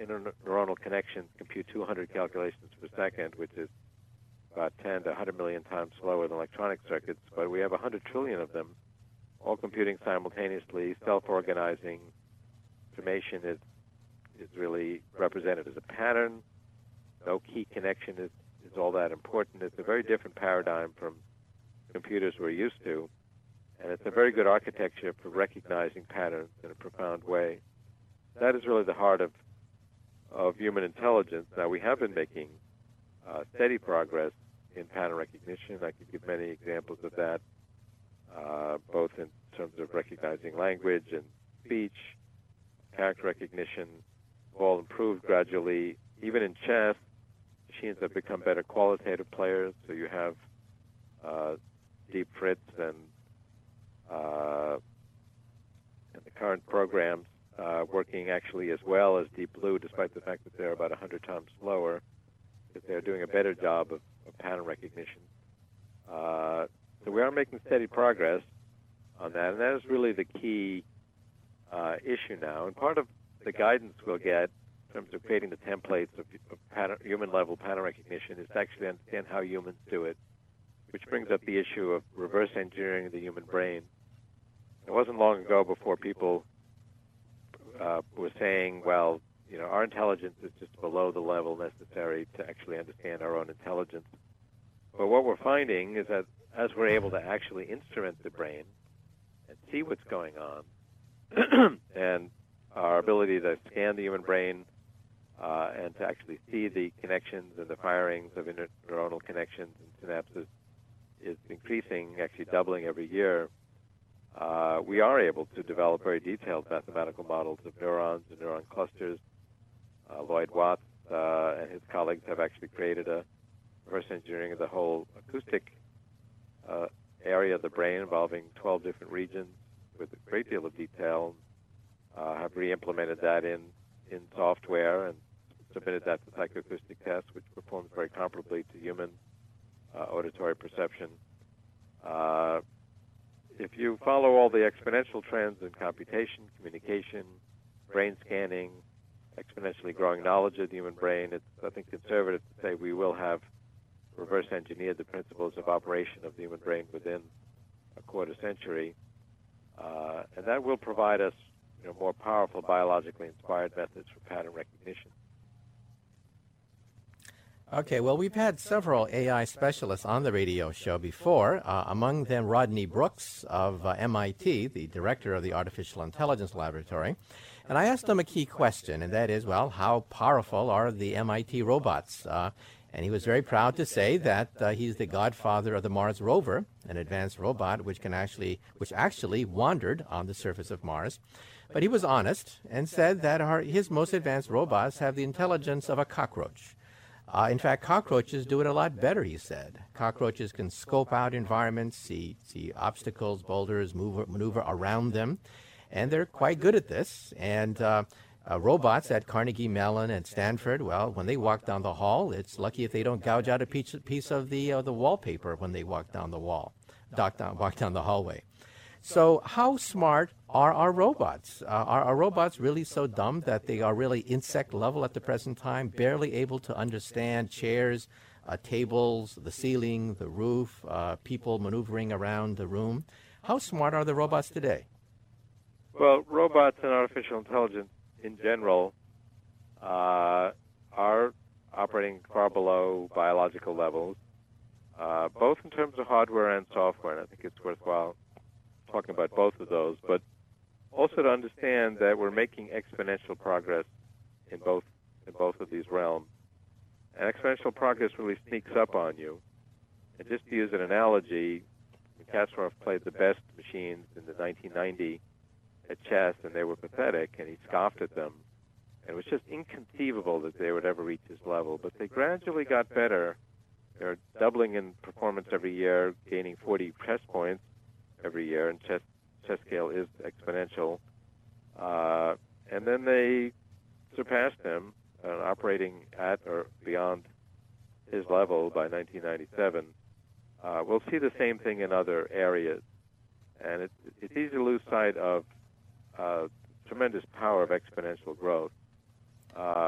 interneuronal connections compute 200 calculations per second, which is about 10 to 100 million times slower than electronic circuits, but we have 100 trillion of them, all computing simultaneously, self-organizing. Information is really represented as a pattern. No key connection is all that important. It's a very different paradigm from computers we're used to, and it's a very good architecture for recognizing patterns in a profound way. That is really the heart of human intelligence. Now, we have been making steady progress in pattern recognition. I could give many examples of that, both in terms of recognizing language and speech, character recognition, all improved gradually. Even in chess, machines have become better qualitative players, so you have Deep Fritz and the current programs working actually as well as Deep Blue, despite the fact that they're about 100 times slower, because they're doing a better job of pattern recognition. So we are making steady progress on that, and that is really the key issue now. And part of the guidance we'll get in terms of creating the templates of human-level pattern recognition is to actually understand how humans do it, which brings up the issue of reverse engineering the human brain. It wasn't long ago before people were saying, well, our intelligence is just below the level necessary to actually understand our own intelligence. But what we're finding is that as we're able to actually instrument the brain and see what's going on, and our ability to scan the human brain and to actually see the connections and the firings of interneuronal connections and synapses is increasing, actually doubling every year, we are able to develop very detailed mathematical models of neurons and neuron clusters. Lloyd Watts and his colleagues have actually created a reverse engineering of the whole acoustic area of the brain involving 12 different regions with a great deal of detail, have re-implemented that in software and submitted that to psychoacoustic tests, which performs very comparably to human auditory perception. If you follow all the exponential trends in computation, communication, brain scanning, exponentially growing knowledge of the human brain, it's, I think, conservative to say we will have reverse engineered the principles of operation of the human brain within a quarter century. And that will provide us more powerful biologically inspired methods for pattern recognition. Okay, well, we've had several AI specialists on the radio show before, among them Rodney Brooks of MIT, the director of the Artificial Intelligence Laboratory. And I asked him a key question, and that is, well, how powerful are the MIT robots? And he was very proud to say that he's the godfather of the Mars rover, an advanced robot which actually wandered on the surface of Mars. But he was honest and said that his most advanced robots have the intelligence of a cockroach. In fact, cockroaches do it a lot better, he said. Cockroaches can scope out environments, see obstacles, boulders, maneuver around them, and they're quite good at this. And robots at Carnegie Mellon and Stanford, well, when they walk down the hall, it's lucky if they don't gouge out a piece of the wallpaper when they walk down the walk down the hallway. So how smart are our robots? Are our robots really so dumb that they are really insect level at the present time, barely able to understand chairs, tables, the ceiling, the roof, people maneuvering around the room? How smart are the robots today? Well, robots and artificial intelligence in general are operating far below biological levels, both in terms of hardware and software, and I think it's worthwhile talking about both of those, but also to understand that we're making exponential progress in both of these realms. And exponential progress really sneaks up on you. And just to use an analogy, Kasparov played the best machines in the 1990 at chess, and they were pathetic, and he scoffed at them. And it was just inconceivable that they would ever reach his level. But they gradually got better. They're doubling in performance every year, gaining 40 chess points every year, and chess scale is exponential. And then they surpassed him, operating at or beyond his level by 1997. We'll see the same thing in other areas. And it's easy to lose sight of tremendous power of exponential growth.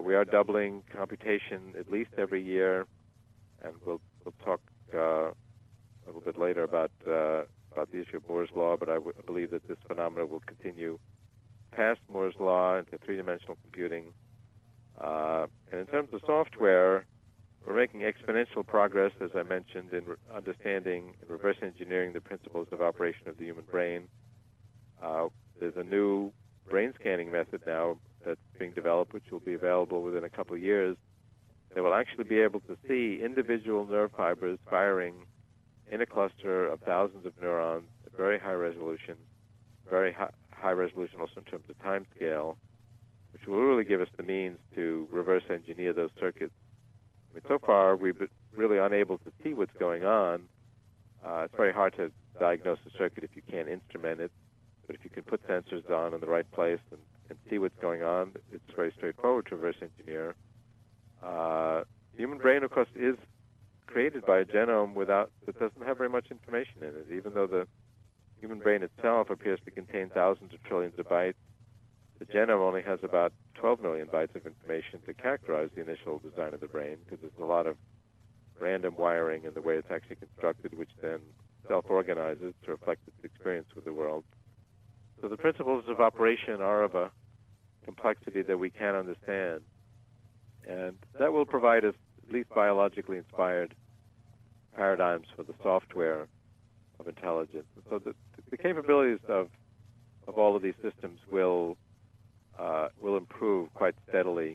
We are doubling computation at least every year, and we'll talk a little bit later about the issue of Moore's law. But I believe that this phenomenon will continue past Moore's law into three-dimensional computing. And in terms of software, we're making exponential progress, as I mentioned, in understanding and reverse engineering the principles of operation of the human brain. There's a new brain scanning method now that's being developed, which will be available within a couple of years, that will actually be able to see individual nerve fibers firing in a cluster of thousands of neurons at very high resolution, very high resolution also in terms of time scale, which will really give us the means to reverse engineer those circuits. I mean, so far, we've been really unable to see what's going on. It's very hard to diagnose a circuit if you can't instrument it, but if you can put sensors on in the right place and see what's going on, it's very straightforward to reverse engineer. The human brain, of course, is created by a genome that doesn't have very much information in it. Even though the human brain itself appears to contain thousands of trillions of bytes, the genome only has about 12 million bytes of information to characterize the initial design of the brain, because there's a lot of random wiring in the way it's actually constructed, which then self-organizes to reflect its experience with the world. So the principles of operation are of a complexity that we can't understand. And that will provide us at least biologically inspired paradigms for the software of intelligence. And so the capabilities of all of these systems will improve quite steadily,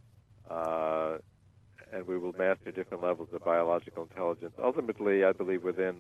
and we will master different levels of biological intelligence. Ultimately, I believe within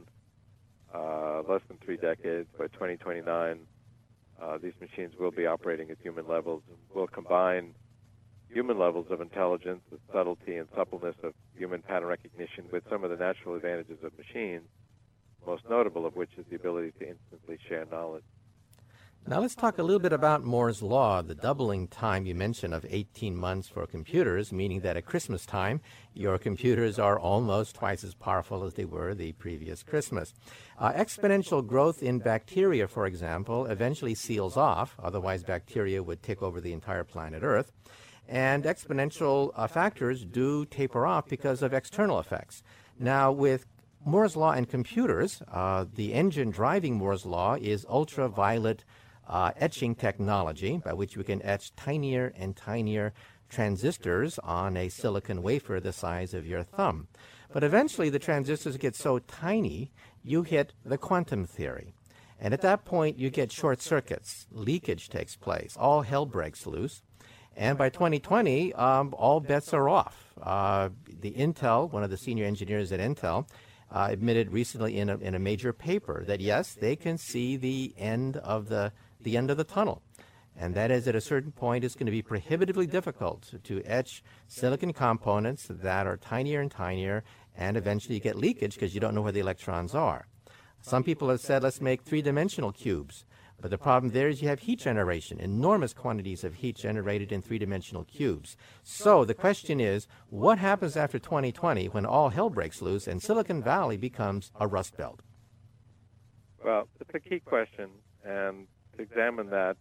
less than 3 decades, by 2029, these machines will be operating at human levels, and will combine human levels of intelligence, the subtlety and suppleness of human pattern recognition, with some of the natural advantages of machines, most notable of which is the ability to instantly share knowledge. Now let's talk a little bit about Moore's law, the doubling time you mentioned of 18 months for computers, meaning that at Christmas time, your computers are almost twice as powerful as they were the previous Christmas. Exponential growth in bacteria, for example, eventually seals off, otherwise bacteria would take over the entire planet Earth. And exponential factors do taper off because of external effects. Now, with Moore's law and computers, the engine driving Moore's law is ultraviolet etching technology, by which we can etch tinier and tinier transistors on a silicon wafer the size of your thumb. But eventually the transistors get so tiny, you hit the quantum theory. And at that point, you get short circuits. Leakage takes place. All hell breaks loose. And by 2020, all bets are off. The Intel, one of the senior engineers at Intel, admitted recently in a major paper that yes, they can see the end of the tunnel, and that is at a certain point it's going to be prohibitively difficult to etch silicon components that are tinier and tinier, and eventually you get leakage because you don't know where the electrons are. Some people have said let's make three-dimensional cubes. But the problem there is you have heat generation, enormous quantities of heat generated in three-dimensional cubes. So the question is, what happens after 2020 when all hell breaks loose and Silicon Valley becomes a rust belt? Well, it's a key question, and to examine that,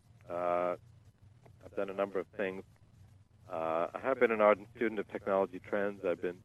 I've done a number of things. I have been an ardent student of technology trends. I've been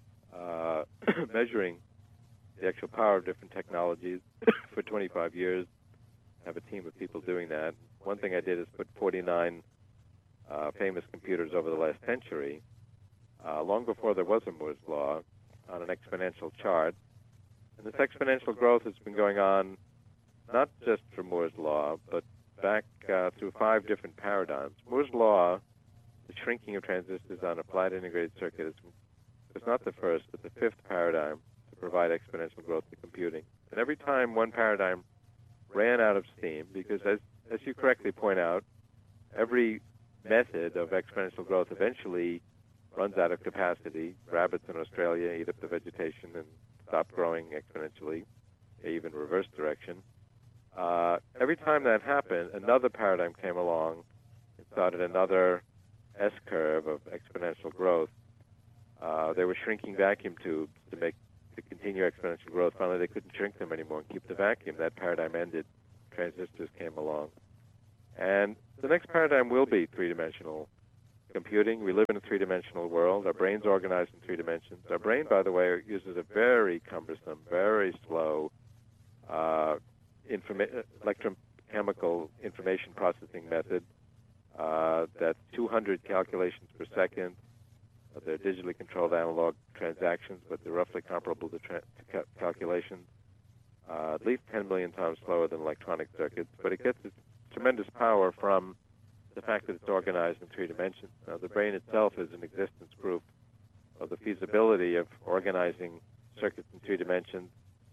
measuring the actual power of different technologies for 25 years. Have a team of people doing that. One thing I did is put 49 famous computers over the last century, long before there was a Moore's law, on an exponential chart. And this exponential growth has been going on not just for Moore's law, but back through 5 different paradigms. Moore's law, the shrinking of transistors on a flat integrated circuit, is not the first, but the 5th paradigm to provide exponential growth to computing. And every time one paradigm ran out of steam, because as you correctly point out, every method of exponential growth eventually runs out of capacity. Rabbits in Australia eat up the vegetation and stop growing exponentially, even reverse direction. Every time that happened, another paradigm came along and started another S-curve of exponential growth. They were shrinking vacuum tubes to continue exponential growth. Finally, they couldn't shrink them anymore and keep the vacuum. That paradigm ended. Transistors came along. And the next paradigm will be three-dimensional computing. We live in a three-dimensional world. Our brain's organized in three dimensions. Our brain, by the way, uses a very cumbersome, very slow electrochemical information processing method. That's 200 calculations per second. They're digitally controlled analog transactions, but they're roughly comparable to calculations. At least 10 million times slower than electronic circuits, but it gets its tremendous power from the fact that it's organized in three dimensions. Now, the brain itself is an existence proof of the feasibility of organizing circuits in three dimensions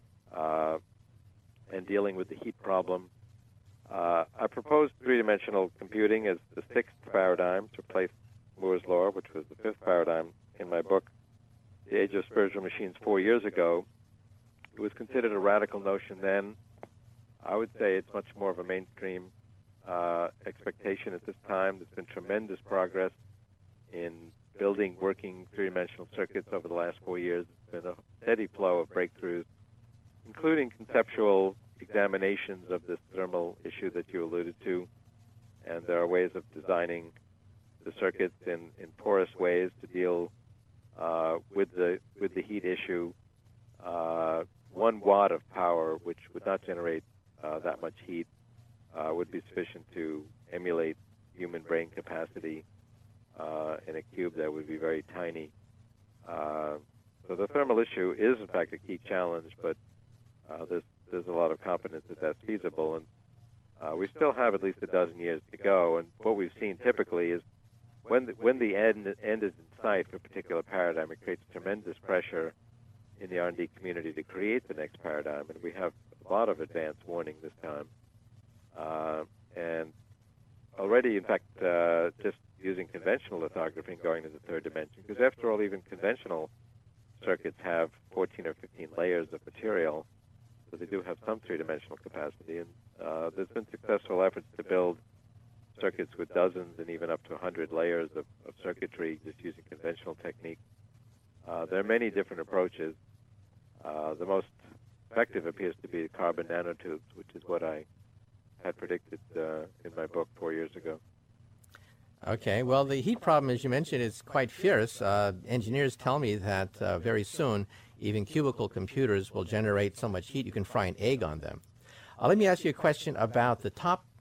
and dealing with the heat problem. I proposed three-dimensional computing as the sixth paradigm to replace Moore's law, which was the fifth paradigm in my book, The Age of Spiritual Machines, 4 years ago. It was considered a radical notion then. I would say it's much more of a mainstream expectation at this time. There's been tremendous progress in building working three-dimensional circuits over the last 4 years. There's been a steady flow of breakthroughs, including conceptual examinations of this thermal issue that you alluded to. And there are ways of designing the circuits in porous ways to deal with the heat issue. 1 watt of power, which would not generate that much heat, would be sufficient to emulate human brain capacity in a cube that would be very tiny. So the thermal issue is, in fact, a key challenge, but there's a lot of confidence that that's feasible. And we still have at least a dozen years to go. And what we've seen typically is when the end is in sight for a particular paradigm, it creates tremendous pressure in the R&D community to create the next paradigm. And we have a lot of advance warning this time. And already, in fact, just using conventional lithography and going to the third dimension, because after all, even conventional circuits have 14 or 15 layers of material, so they do have some three-dimensional capacity. And there's been successful efforts to build circuits with dozens and even up to 100 layers of circuitry just using conventional techniques. There are many different approaches. The most effective appears to be carbon nanotubes, which is what I had predicted in my book 4 years ago. Okay, well, the heat problem, as you mentioned, is quite fierce. Engineers tell me that very soon, even cubicle computers will generate so much heat you can fry an egg on them. Let me ask you a question about the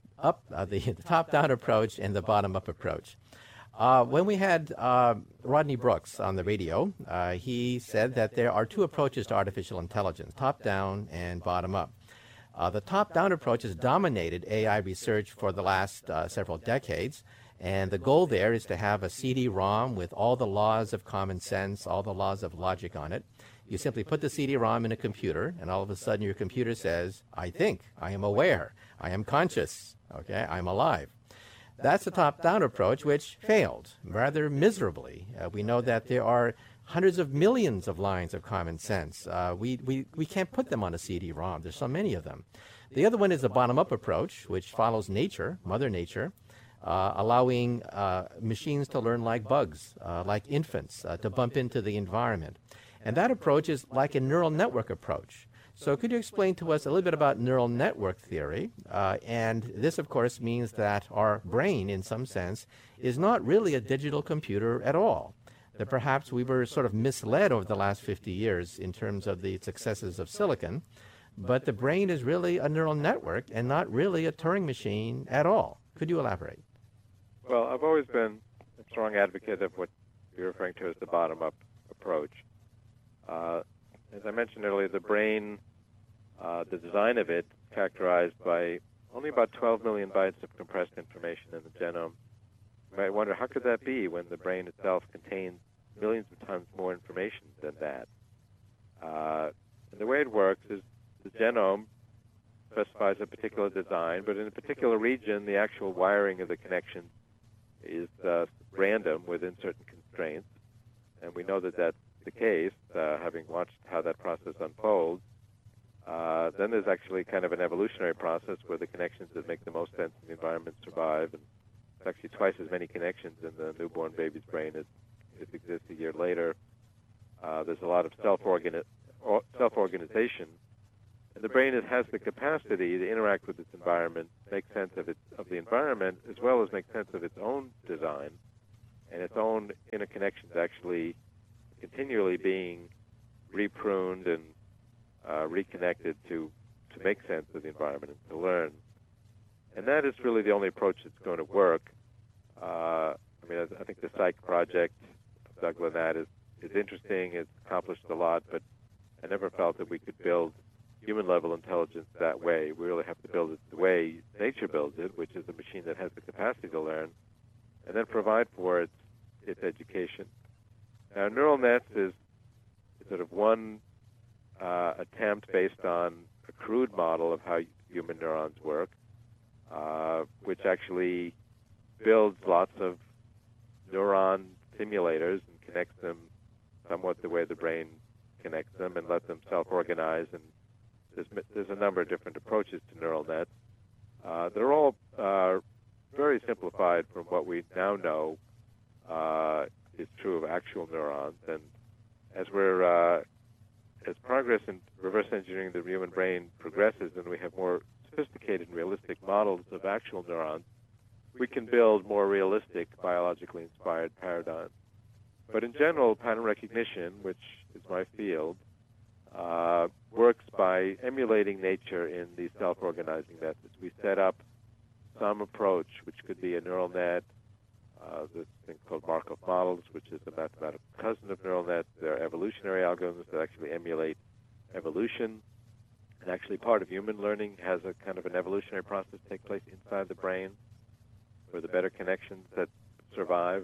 the top-down approach and the bottom-up approach. When we had Rodney Brooks on the radio, he said that there are two approaches to artificial intelligence, top-down and bottom-up. The top-down approach has dominated AI research for the last several decades, and the goal there is to have a CD-ROM with all the laws of common sense, all the laws of logic on it. You simply put the CD-ROM in a computer, and all of a sudden your computer says, I think, I am aware, I am conscious, okay, I'm alive. That's the top-down approach, which failed rather miserably. We know that there are hundreds of millions of lines of common sense. We can't put them on a CD-ROM. There's so many of them. The other one is the bottom-up approach, which follows nature, Mother Nature, allowing machines to learn like bugs, like infants, to bump into the environment. And that approach is like a neural network approach. So could you explain to us a little bit about neural network theory? And this, of course, means that our brain, in some sense, is not really a digital computer at all. That perhaps we were sort of misled over the last 50 years in terms of the successes of silicon, but the brain is really a neural network and not really a Turing machine at all. Could you elaborate? Well, I've always been a strong advocate of what you're referring to as the bottom-up approach. As I mentioned earlier, the brain, the design of it, characterized by only about 12 million bytes of compressed information in the genome. You might wonder, how could that be when the brain itself contains millions of times more information than that? And the way it works is the genome specifies a particular design, but in a particular region, the actual wiring of the connections is random within certain constraints. And we know that that's the case, having watched how that process unfolds. Then there's actually kind of an evolutionary process where the connections that make the most sense in the environment survive, and it's actually twice as many connections in the newborn baby's brain as exists a year later. There's a lot of self-organization, and the brain has the capacity to interact with its environment, make sense of the environment, as well as make sense of its own design. and its own interconnections actually continually being repruned and reconnected to make sense of the environment and to learn. And that is really the only approach that's going to work. I think the Psych project of Doug Lenat is interesting. It's accomplished a lot, but I never felt that we could build human-level intelligence that way. We really have to build it the way nature builds it, which is a machine that has the capacity to learn, and then provide for its education. Now, neural nets is sort of one attempt based on a crude model of how human neurons work, which actually builds lots of neuron simulators and connects them somewhat the way the brain connects them and lets them self-organize. And there's a number of different approaches to neural nets. They're all very simplified from what we now know is true of actual neurons. And as progress in reverse engineering the human brain progresses and we have more sophisticated and realistic models of actual neurons, we can build more realistic biologically inspired paradigms. But in general, pattern recognition, which is my field, works by emulating nature in these self-organizing methods. We set up some approach, which could be a neural net. This thing called Markov models, which is a mathematical cousin of neural nets. There are evolutionary algorithms that actually emulate evolution. And actually part of human learning has a kind of an evolutionary process take place inside the brain for the better connections that survive.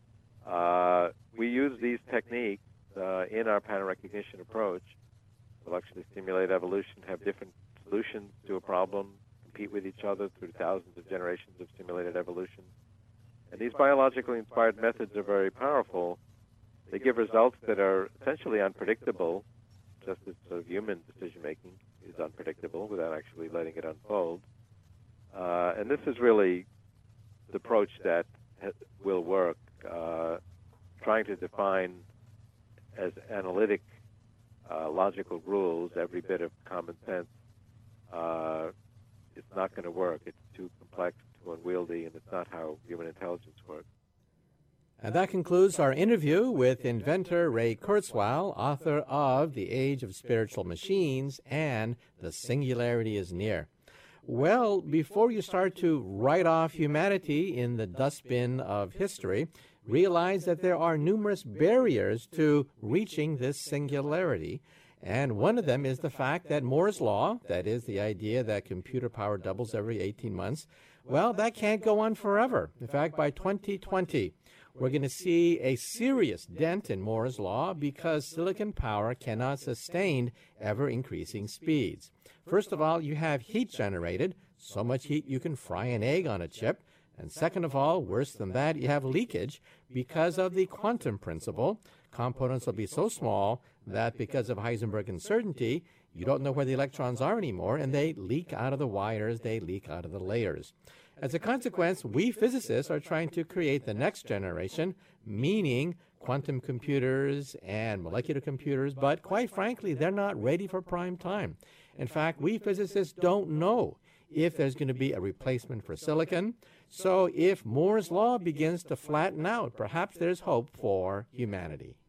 And we use these techniques in our pattern recognition approach. We'll actually simulate evolution, have different solutions to a problem, compete with each other through thousands of generations of simulated evolution. And these biologically inspired methods are very powerful. They give results that are essentially unpredictable, just as sort of human decision-making is unpredictable without actually letting it unfold. And this is really the approach that will work. Trying to define as analytic logical rules every bit of common sense is not going to work. It's too complex, too unwieldy, and it's not how human intelligence works. And that concludes our interview with inventor Ray Kurzweil, author of The Age of Spiritual Machines and The Singularity is Near. Well, before you start to write off humanity in the dustbin of history, realize that there are numerous barriers to reaching this singularity. And one of them is the fact that Moore's Law, that is the idea that computer power doubles every 18 months, well, that can't go on forever. In fact, by 2020, we're going to see a serious dent in Moore's Law because silicon power cannot sustain ever-increasing speeds. First of all, you have heat generated, so much heat you can fry an egg on a chip. And second of all, worse than that, you have leakage because of the quantum principle. Components will be so small that because of Heisenberg uncertainty, you don't know where the electrons are anymore, and they leak out of the wires, they leak out of the layers. As a consequence, we physicists are trying to create the next generation, meaning quantum computers and molecular computers, but quite frankly, they're not ready for prime time. In fact, we physicists don't know if there's going to be a replacement for silicon. So if Moore's Law begins to flatten out, perhaps there's hope for humanity.